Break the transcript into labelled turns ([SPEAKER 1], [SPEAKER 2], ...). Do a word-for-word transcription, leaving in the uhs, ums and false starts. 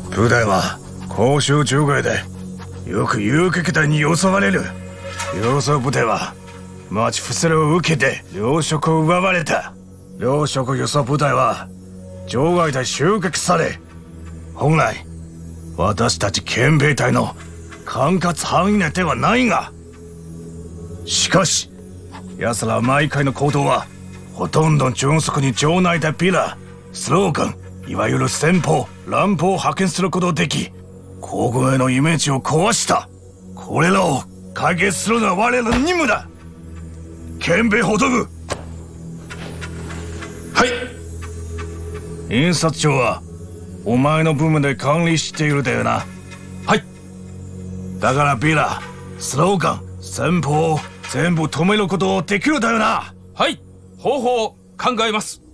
[SPEAKER 1] 部隊は交渉場外でよく遊撃隊に襲われる。要塞部隊は町伏せを受けて領職を奪われた。領職輸送部隊は場外で襲撃され、本来私たち憲兵隊の管轄範囲内ではないが、しかし奴ら毎回の行動はほとんど迅速に城内でビラ、スローガン、いわゆる戦法、乱歩を派遣することができ、皇軍へのイメージを壊した。これらを解決するのは我らの任務だ。憲兵補督。
[SPEAKER 2] はい。
[SPEAKER 1] 印刷庁はお前の部務で管理しているだよな。
[SPEAKER 2] はい。
[SPEAKER 1] だからビラ、スローガン、戦法を全部止めることできるだよな。
[SPEAKER 2] はい。方法を考えます。